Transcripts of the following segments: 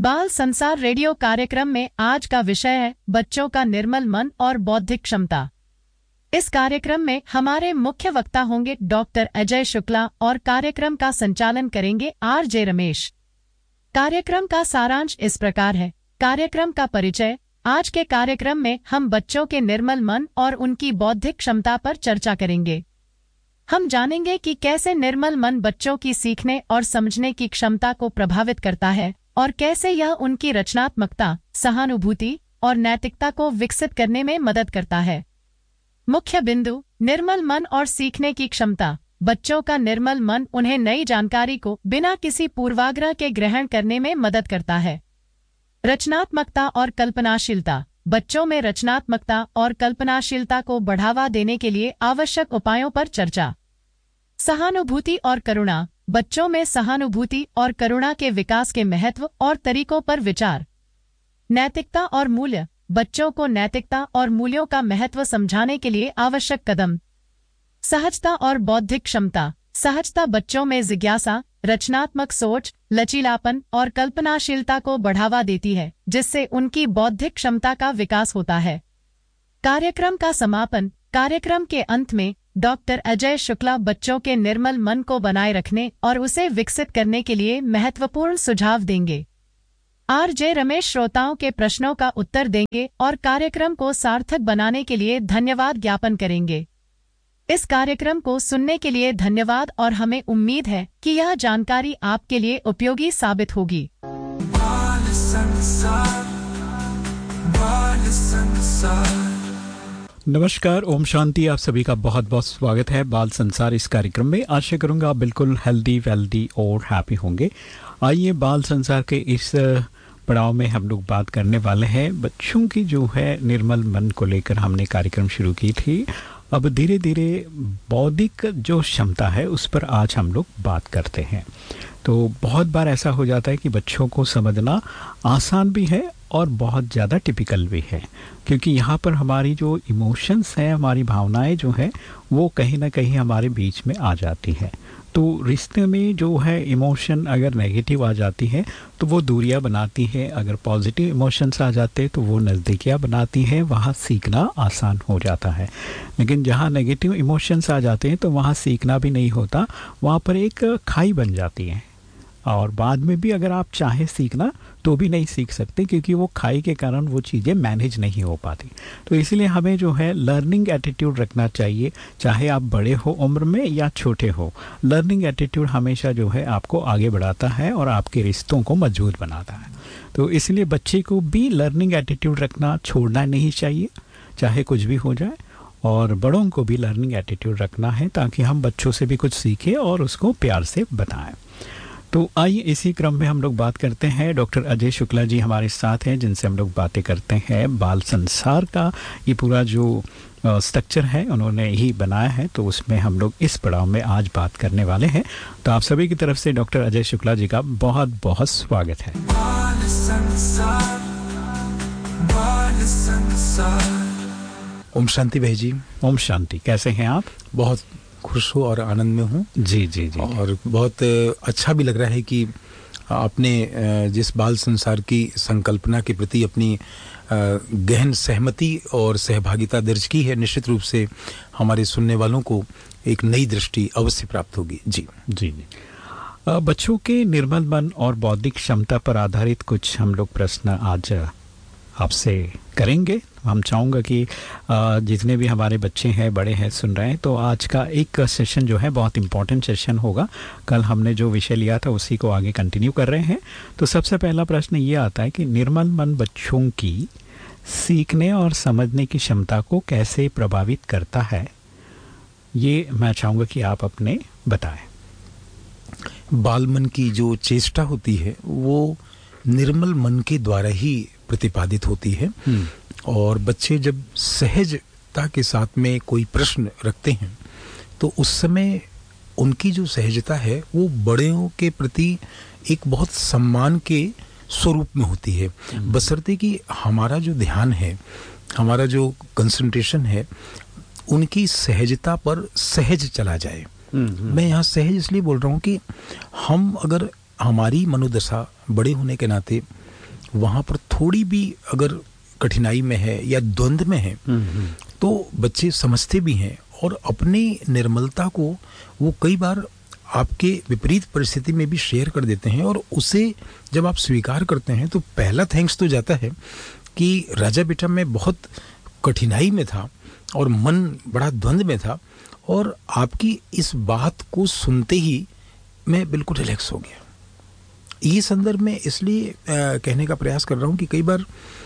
बाल संसार रेडियो कार्यक्रम में आज का विषय है बच्चों का निर्मल मन और बौद्धिक क्षमता। इस कार्यक्रम में हमारे मुख्य वक्ता होंगे डॉक्टर अजय शुक्ला और कार्यक्रम का संचालन करेंगे आरजे रमेश। कार्यक्रम का सारांश इस प्रकार है। कार्यक्रम का परिचय। आज के कार्यक्रम में हम बच्चों के निर्मल मन और उनकी बौद्धिक क्षमता पर चर्चा करेंगे। हम जानेंगे कि कैसे निर्मल मन बच्चों की सीखने और समझने की क्षमता को प्रभावित करता है और कैसे यह उनकी रचनात्मकता, सहानुभूति और नैतिकता को विकसित करने में मदद करता है। मुख्य बिंदु: निर्मल मन और सीखने की क्षमता। बच्चों का निर्मल मन उन्हें नई जानकारी को बिना किसी पूर्वाग्रह के ग्रहण करने में मदद करता है। रचनात्मकता और कल्पनाशीलता। बच्चों में रचनात्मकता और कल्पनाशीलता को बढ़ावा देने के लिए आवश्यक उपायों पर चर्चा। सहानुभूति और करुणा। बच्चों में सहानुभूति और करुणा के विकास के महत्व और तरीकों पर विचार। नैतिकता और मूल्य। बच्चों को नैतिकता और मूल्यों का महत्व समझाने के लिए आवश्यक कदम। सहजता और बौद्धिक क्षमता। सहजता बच्चों में जिज्ञासा, रचनात्मक सोच, लचीलापन और कल्पनाशीलता को बढ़ावा देती है, जिससे उनकी बौद्धिक क्षमता का विकास होता है। कार्यक्रम का समापन। कार्यक्रम के अंत में डॉक्टर अजय शुक्ला बच्चों के निर्मल मन को बनाए रखने और उसे विकसित करने के लिए महत्वपूर्ण सुझाव देंगे। आरजे रमेश श्रोताओं के प्रश्नों का उत्तर देंगे और कार्यक्रम को सार्थक बनाने के लिए धन्यवाद ज्ञापन करेंगे। इस कार्यक्रम को सुनने के लिए धन्यवाद और हमें उम्मीद है कि यह जानकारी आपके लिए उपयोगी साबित होगी। नमस्कार, ओम शांति। आप सभी का बहुत बहुत स्वागत है बाल संसार इस कार्यक्रम में। आशा करूंगा आप बिल्कुल हेल्दी, वेल्दी और हैप्पी होंगे। आइए, बाल संसार के इस पड़ाव में हम लोग बात करने वाले हैं बच्चों की जो है निर्मल मन को लेकर। हमने कार्यक्रम शुरू की थी, अब धीरे धीरे बौद्धिक जो क्षमता है उस पर आज हम लोग बात करते हैं। तो बहुत बार ऐसा हो जाता है कि बच्चों को समझना आसान भी है और बहुत ज़्यादा टिपिकल भी है, क्योंकि यहाँ पर हमारी जो इमोशंस हैं, हमारी भावनाएं जो हैं, वो कहीं ना कहीं हमारे बीच में आ जाती है। तो रिश्ते में जो है इमोशन अगर नेगेटिव आ जाती है तो वो दूरियां बनाती है, अगर पॉजिटिव इमोशंस आ जाते हैं तो वो नज़दीकियां बनाती हैं, वहाँ सीखना आसान हो जाता है। लेकिन जहाँ नेगेटिव इमोशंस आ जाते हैं तो वहाँ सीखना भी नहीं होता, वहाँ पर एक खाई बन जाती है और बाद में भी अगर आप चाहें सीखना तो भी नहीं सीख सकते, क्योंकि वो खाई के कारण वो चीज़ें मैनेज नहीं हो पाती। तो इसलिए हमें जो है लर्निंग एटीट्यूड रखना चाहिए, चाहे आप बड़े हो उम्र में या छोटे हो। लर्निंग एटीट्यूड हमेशा जो है आपको आगे बढ़ाता है और आपके रिश्तों को मजबूत बनाता है। तो इसलिए बच्चे को भी लर्निंग एटीट्यूड रखना छोड़ना नहीं चाहिए, चाहे कुछ भी हो जाए। और बड़ों को भी लर्निंग एटीट्यूड रखना है ताकि हम बच्चों से भी कुछ सीखें और उसको प्यार से बताएं। तो आइए, इसी क्रम में हम लोग बात करते हैं। डॉक्टर अजय शुक्ला जी हमारे साथ हैं, जिनसे हम लोग बातें करते हैं बाल संसार का ये पूरा जो स्ट्रक्चर है उन्होंने ही बनाया है, तो उसमें हम लोग इस पड़ाव में आज बात करने वाले हैं। तो आप सभी की तरफ से डॉक्टर अजय शुक्ला जी का बहुत बहुत स्वागत है। ओम शांति भाई जी। ओम शांति। कैसे हैं आप? बहुत खुश हूँ और आनंद में हूँ। जी जी जी। और बहुत अच्छा भी लग रहा है कि आपने जिस बाल संसार की संकल्पना के प्रति अपनी गहन सहमति और सहभागिता दर्ज की है, निश्चित रूप से हमारे सुनने वालों को एक नई दृष्टि अवश्य प्राप्त होगी। जी जी जी। बच्चों के निर्मल मन और बौद्धिक क्षमता पर आधारित कुछ हम लोग प्रश्न आज आपसे करेंगे। हम चाहूँगा कि जितने भी हमारे बच्चे हैं, बड़े हैं, सुन रहे हैं, तो आज का एक सेशन जो है बहुत इम्पोर्टेंट सेशन होगा। कल हमने जो विषय लिया था उसी को आगे कंटिन्यू कर रहे हैं। तो सबसे पहला प्रश्न ये आता है कि निर्मल मन बच्चों की सीखने और समझने की क्षमता को कैसे प्रभावित करता है, ये मैं चाहूँगा कि आप अपने बताएं। बाल मन की जो चेष्टा होती है वो निर्मल मन के द्वारा ही प्रतिपादित होती है। और बच्चे जब सहजता के साथ में कोई प्रश्न रखते हैं तो उस समय उनकी जो सहजता है वो बड़ों के प्रति एक बहुत सम्मान के स्वरूप में होती है, बशर्ते कि हमारा जो ध्यान है, हमारा जो कंसंट्रेशन है, उनकी सहजता पर सहज चला जाए। मैं यहाँ सहज इसलिए बोल रहा हूँ कि हम अगर हमारी मनोदशा बड़े होने के नाते वहाँ पर थोड़ी भी अगर कठिनाई में है या द्वंद्व में है तो बच्चे समझते भी हैं और अपनी निर्मलता को वो कई बार आपके विपरीत परिस्थिति में भी शेयर कर देते हैं, और उसे जब आप स्वीकार करते हैं तो पहला थैंक्स तो जाता है कि राजा बेटा मैं बहुत कठिनाई में था और मन बड़ा द्वंद्व में था, और आपकी इस बात को सुनते ही मैं बिल्कुल रिलैक्स हो गया। ये संदर्भ में इसलिए कहने का प्रयास कर रहा हूँ कि कई बार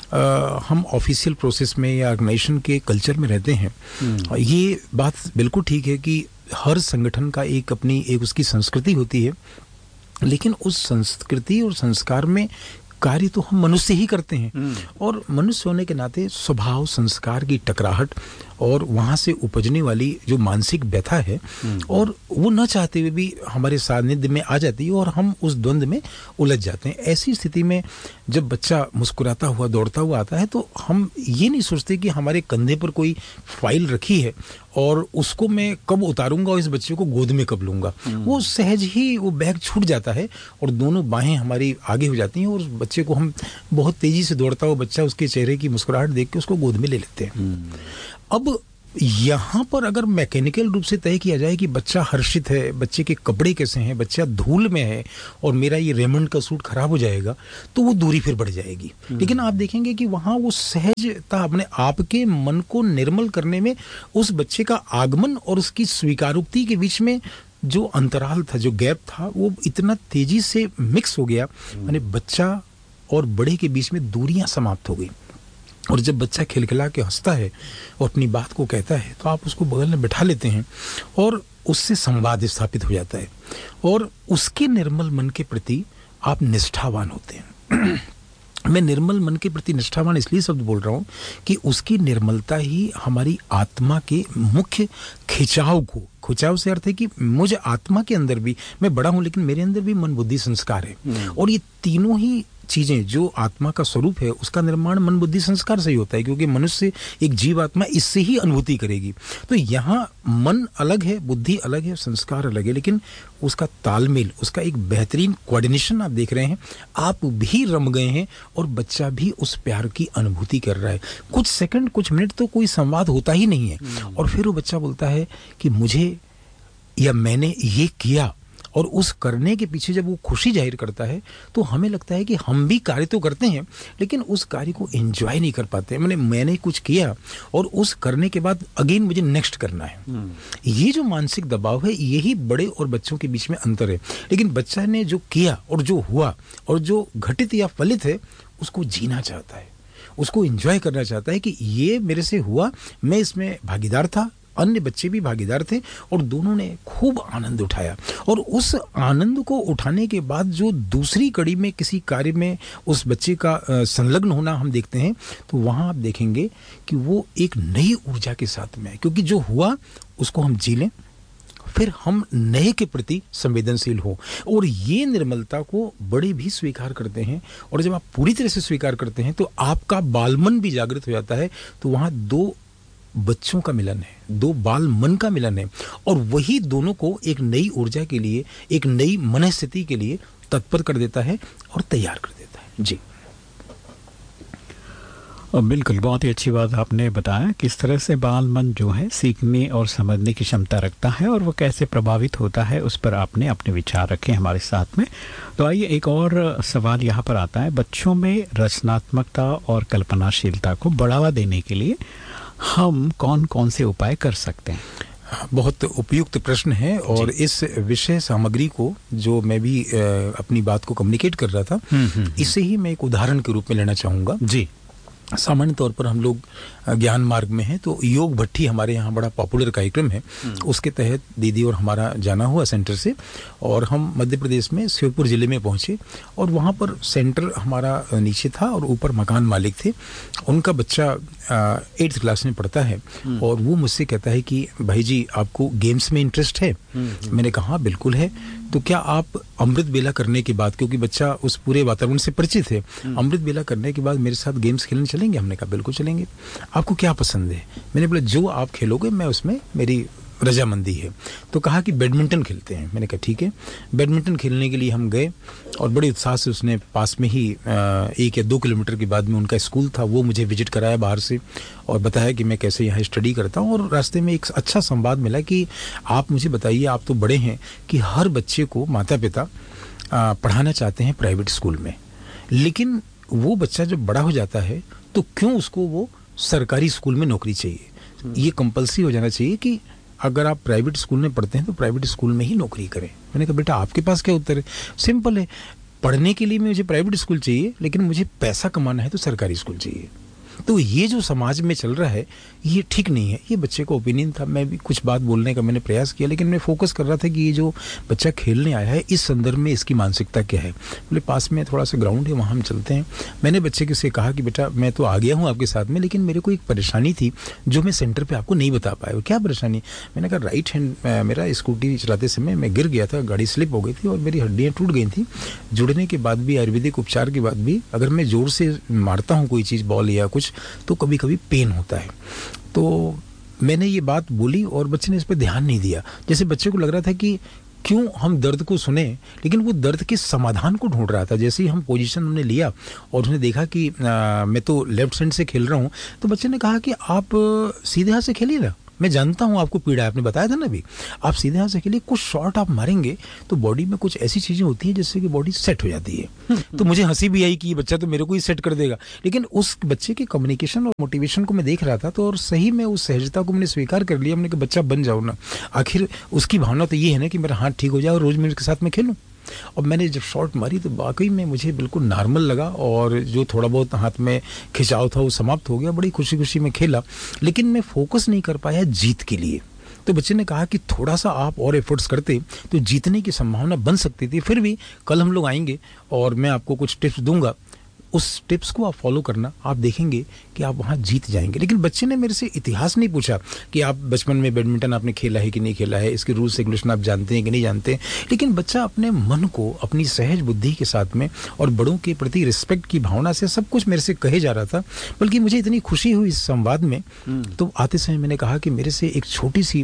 हम ऑफिशियल प्रोसेस में या ऑर्गेनाइजेशन के कल्चर में रहते हैं। ये बात बिल्कुल ठीक है कि हर संगठन का एक अपनी एक उसकी संस्कृति होती है, लेकिन उस संस्कृति और संस्कार में कार्य तो हम मनुष्य ही करते हैं, और मनुष्य होने के नाते स्वभाव संस्कार की टकराहट और वहाँ से उपजने वाली जो मानसिक व्यथा है और वो न चाहते हुए भी हमारे सानिध्य में आ जाती है और हम उस द्वंद्व में उलझ जाते हैं। ऐसी स्थिति में जब बच्चा मुस्कुराता हुआ दौड़ता हुआ आता है तो हम ये नहीं सोचते कि हमारे कंधे पर कोई फाइल रखी है और उसको मैं कब उतारूंगा और इस बच्चे को गोद में कब लूंगा। वो सहज ही वो बैग छूट जाता है और दोनों बाहें हमारी आगे हो जाती हैं और उस बच्चे को हम बहुत तेजी से दौड़ता हुआ बच्चा उसके चेहरे की मुस्कुराहट देख के उसको गोद में ले लेते हैं। अब यहाँ पर अगर मैकेनिकल रूप से तय किया जाए कि बच्चा हर्षित है, बच्चे के कपड़े कैसे हैं, बच्चा धूल में है और मेरा ये रेमंड का सूट खराब हो जाएगा, तो वो दूरी फिर बढ़ जाएगी। लेकिन आप देखेंगे कि वहाँ वो सहजता अपने आप के मन को निर्मल करने में उस बच्चे का आगमन और उसकी स्वीकारोक्ति के बीच में जो अंतराल था, जो गैप था, वो इतना तेजी से मिक्स हो गया, यानी बच्चा और बड़े के बीच में दूरियां समाप्त हो गई। और जब बच्चा खिलखिला के हंसता है और अपनी बात को कहता है तो आप उसको बगल में बैठा लेते हैं और उससे संवाद स्थापित हो जाता है और उसके निर्मल मन के प्रति आप निष्ठावान होते हैं। मैं निर्मल मन के प्रति निष्ठावान इसलिए शब्द बोल रहा हूँ कि उसकी निर्मलता ही हमारी आत्मा के मुख्य खिंचाव से अर्थ है कि मुझे आत्मा के अंदर भी, मैं बड़ा हूँ लेकिन मेरे अंदर भी मन बुद्धि संस्कार है, और ये तीनों ही चीजें जो आत्मा का स्वरूप है उसका निर्माण मन बुद्धि संस्कार से ही होता है, क्योंकि मनुष्य एक जीव आत्मा इससे ही अनुभूति करेगी। तो यहाँ मन अलग है, बुद्धि अलग है, संस्कार अलग है, लेकिन उसका तालमेल, उसका एक बेहतरीन कोऑर्डिनेशन आप देख रहे हैं। आप भी रम गए हैं और बच्चा भी उस प्यार की अनुभूति कर रहा है। कुछ सेकंड, कुछ मिनट तो कोई संवाद होता ही नहीं है, और फिर वो बच्चा बोलता है कि मुझे या मैंने ये किया, और उस करने के पीछे जब वो खुशी जाहिर करता है तो हमें लगता है कि हम भी कार्य तो करते हैं लेकिन उस कार्य को एंजॉय नहीं कर पाते। मैंने कुछ किया और उस करने के बाद अगेन मुझे नेक्स्ट करना है। ये जो मानसिक दबाव है, यही बड़े और बच्चों के बीच में अंतर है। लेकिन बच्चा ने जो किया और जो हुआ और जो घटित या फलित है उसको जीना चाहता है, उसको एंजॉय करना चाहता है कि ये मेरे से हुआ, मैं इसमें भागीदार था, अन्य बच्चे भी भागीदार थे और दोनों ने खूब आनंद उठाया। और उस आनंद को उठाने के बाद जो दूसरी कड़ी में किसी कार्य में उस बच्चे का संलग्न होना हम देखते हैं, तो वहाँ आप देखेंगे कि वो एक नई ऊर्जा के साथ में है, क्योंकि जो हुआ उसको हम जी लें, फिर हम नए के प्रति संवेदनशील हो, और ये निर्मलता को बड़े भी स्वीकार करते हैं। और जब आप पूरी तरह से स्वीकार करते हैं तो आपका बालमन भी जागृत हो जाता है। तो वहाँ दो बच्चों का मिलन है, दो बाल मन का मिलन है, और वही दोनों को एक नई ऊर्जा के लिए, एक नई मनस्थिति के लिए तत्पर कर देता है और तैयार कर देता है। जी बिल्कुल, बहुत ही अच्छी बात आपने बताया किस तरह से बाल मन जो है सीखने और समझने की क्षमता रखता है और वो कैसे प्रभावित होता है, उस पर आपने अपने विचार रखे हमारे साथ में। तो आइए एक और सवाल यहाँ पर आता है, बच्चों में रचनात्मकता और कल्पनाशीलता को बढ़ावा देने के लिए हम कौन कौन से उपाय कर सकते हैं? बहुत उपयुक्त प्रश्न है, और इस विषय सामग्री को जो मैं भी अपनी बात को कम्युनिकेट कर रहा था, इसे ही मैं एक उदाहरण के रूप में लेना चाहूँगा। जी, सामान्य तौर पर हम लोग ज्ञान मार्ग में हैं, तो योग भट्ठी हमारे यहाँ बड़ा पॉपुलर कार्यक्रम है। उसके तहत दीदी और हमारा जाना हुआ सेंटर से, और हम मध्य प्रदेश में श्योपुर जिले में पहुँचे, और वहाँ पर सेंटर हमारा नीचे था और ऊपर मकान मालिक थे। उनका बच्चा 8th क्लास में पढ़ता है, और वो मुझसे कहता है कि भाई जी आपको गेम्स में इंटरेस्ट है? मैंने कहा बिल्कुल है। तो क्या आप अमृत बेला करने के बाद, क्योंकि बच्चा उस पूरे वातावरण से परिचित है, अमृत बेला करने के बाद मेरे साथ गेम्स खेलने चलेंगे? हमने कहा बिल्कुल चलेंगे। आपको क्या पसंद है? मैंने बोला जो आप खेलोगे मैं उसमें मेरी रजामंदी है। तो कहा कि बैडमिंटन खेलते हैं। मैंने कहा ठीक है। बैडमिंटन खेलने के लिए हम गए और बड़े उत्साह से उसने पास में ही 1 या 2 किलोमीटर के बाद में उनका स्कूल था, वो मुझे विजिट कराया बाहर से और बताया कि मैं कैसे यहाँ स्टडी करता हूँ। और रास्ते में एक अच्छा संवाद मिला कि आप मुझे बताइए, आप तो बड़े हैं कि हर बच्चे को माता पिता पढ़ाना चाहते हैं प्राइवेट स्कूल में, लेकिन वो बच्चा जब बड़ा हो जाता है तो क्यों उसको वो सरकारी स्कूल में नौकरी चाहिए? ये कंपल्सरी हो जाना चाहिए कि अगर आप प्राइवेट स्कूल में पढ़ते हैं तो प्राइवेट स्कूल में ही नौकरी करें। मैंने कहा बेटा आपके पास क्या उत्तर है? सिंपल है, पढ़ने के लिए मुझे प्राइवेट स्कूल चाहिए, लेकिन मुझे पैसा कमाना है तो सरकारी स्कूल चाहिए। तो ये जो समाज में चल रहा है ये ठीक नहीं है। ये बच्चे का ओपिनियन था, मैं भी कुछ बात बोलने का मैंने प्रयास किया, लेकिन मैं फोकस कर रहा था कि ये जो बच्चा खेलने आया है इस संदर्भ में इसकी मानसिकता क्या है। बोले पास में थोड़ा सा ग्राउंड है, वहाँ हम चलते हैं। मैंने बच्चे से कहा कि बेटा मैं तो आ गया हूँ आपके साथ में, लेकिन मेरे को एक परेशानी थी जो मैं सेंटर पर आपको नहीं बता पाया। क्या परेशानी? मैंने कहा राइट हैंड मेरा स्कूटी चलाते समय मैं गिर गया था, गाड़ी स्लिप हो गई थी और मेरी हड्डियाँ टूट गई थी। जुड़ने के बाद भी, आयुर्वेदिक उपचार के बाद भी अगर मैं जोर से मारता हूँ कोई चीज़, बॉल या कुछ, तो कभी कभी पेन होता है। तो मैंने ये बात बोली और बच्चे ने इस पर ध्यान नहीं दिया। जैसे बच्चे को लग रहा था कि क्यों हम दर्द को सुने, लेकिन वो दर्द के समाधान को ढूंढ रहा था। जैसे ही हम पोजीशन हमने लिया और उसने देखा कि मैं तो लेफ्ट हैंड से खेल रहा हूँ, तो बच्चे ने कहा कि आप सीधे हाथ से खेलिए ना, मैं जानता हूँ आपको पीड़ा है, आपने बताया था ना अभी, आप सीधे हाथ से खेलिए, कुछ शॉट आप मारेंगे तो बॉडी में कुछ ऐसी चीज़ें होती हैं जिससे कि बॉडी सेट हो जाती है। तो मुझे हंसी भी आई कि ये बच्चा तो मेरे को ही सेट कर देगा, लेकिन उस बच्चे के कम्युनिकेशन और मोटिवेशन को मैं देख रहा था, तो और सही में उस सहजता को मैंने स्वीकार कर लिया। हमने कहा बच्चा बन जाओ ना, आखिर उसकी भावना तो ये है ना कि मेरा हाथ ठीक हो जाए और रोज़ मैं उसके साथ में खेलूँ। और मैंने जब शॉट मारी तो वाकई में मुझे बिल्कुल नॉर्मल लगा और जो थोड़ा बहुत हाथ में खिंचाव था वो समाप्त हो गया। बड़ी खुशी खुशी में खेला, लेकिन मैं फोकस नहीं कर पाया जीत के लिए। तो बच्चे ने कहा कि थोड़ा सा आप और एफर्ट्स करते तो जीतने की संभावना बन सकती थी। फिर भी कल हम लोग आएंगे और मैं आपको कुछ टिप्स दूंगा, उस टिप्स को आप फॉलो करना, आप देखेंगे कि आप वहाँ जीत जाएंगे। लेकिन बच्चे ने मेरे से इतिहास नहीं पूछा कि आप बचपन में बैडमिंटन आपने खेला है कि नहीं खेला है, इसके रूल्स रेगुलेशन आप जानते हैं कि नहीं जानते। लेकिन बच्चा अपने मन को अपनी सहज बुद्धि के साथ में और बड़ों के प्रति रिस्पेक्ट की भावना से सब कुछ मेरे से कहे जा रहा था। बल्कि मुझे इतनी खुशी हुई इस संवाद में, तो आते समय मैंने कहा कि मेरे से एक छोटी सी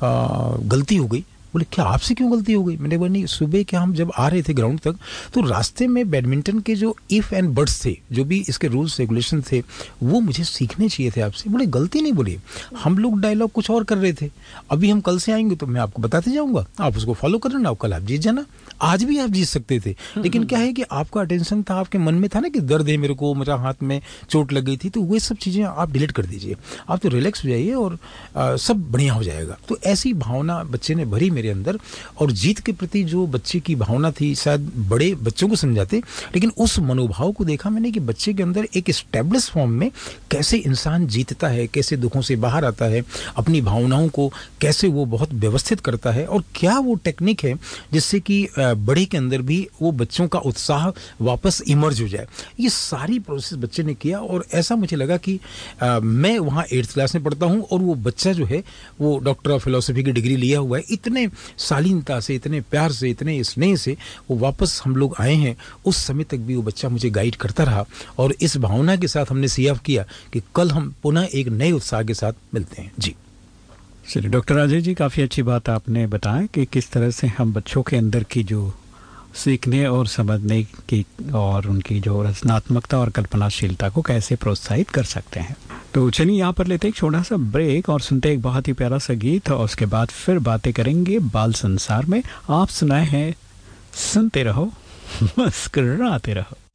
गलती हो गई। बोले क्या आपसे क्यों गलती हो गई? मैंने बोला नहीं, सुबह क्या हम जब आ रहे थे ग्राउंड तक तो रास्ते में बैडमिंटन के जो इफ एंड बट्स थे, जो भी इसके रूल्स रेगुलेशन थे, वो मुझे सीखने चाहिए थे आपसे। बोले गलती नहीं, बोली हम लोग डायलॉग कुछ और कर रहे थे, अभी हम कल से आएंगे तो मैं आपको बताते जाऊंगा, आप उसको फॉलो कर लेना, कल आप जीत जाना। आज भी आप जीत सकते थे, लेकिन क्या है कि आपका अटेंशन था, आपके मन में था ना कि दर्द है मेरे को, मेरा हाथ में चोट लग गई थी, तो वो सब चीज़ें आप डिलीट कर दीजिए, आप तो रिलैक्स हो जाइए और सब बढ़िया हो जाएगा। तो ऐसी भावना बच्चे ने भरी मेरे अंदर, और जीत के प्रति जो बच्चे की भावना थी शायद बड़े बच्चों को समझाते, लेकिन उस मनोभाव को देखा मैंने कि बच्चे के अंदर एक एस्टेब्लिश फॉर्म में कैसे इंसान जीतता है, कैसे दुखों से बाहर आता है, अपनी भावनाओं को कैसे वो बहुत व्यवस्थित करता है, और क्या वो टेक्निक है जिससे कि बड़े के अंदर भी वो बच्चों का उत्साह वापस इमर्ज हो जाए। ये सारी प्रोसेस बच्चे ने किया और ऐसा मुझे लगा कि मैं वहाँ 8th क्लास में पढ़ता हूँ और वो बच्चा जो है वो डॉक्टर ऑफ फिलोसफी की डिग्री लिया हुआ है। इतने शालीनता से, इतने प्यार से, इतने स्नेह से वो वापस हम लोग आए हैं। उस समय तक भी वो बच्चा मुझे गाइड करता रहा और इस भावना के साथ हमने सीएफ किया कि कल हम पुनः एक नए उत्साह के साथ मिलते हैं। जी चलिए डॉक्टर अजय जी, काफ़ी अच्छी बात आपने बताया कि किस तरह से हम बच्चों के अंदर की जो सीखने और समझने की और उनकी जो रचनात्मकता और कल्पनाशीलता को कैसे प्रोत्साहित कर सकते हैं। तो चलिए यहाँ पर लेते एक छोटा सा ब्रेक और सुनते एक बहुत ही प्यारा सा गीत, और उसके बाद फिर बातें करेंगे बाल संसार में। आप सुनाए हैं सुनते रहो मुस्कुराते रहो।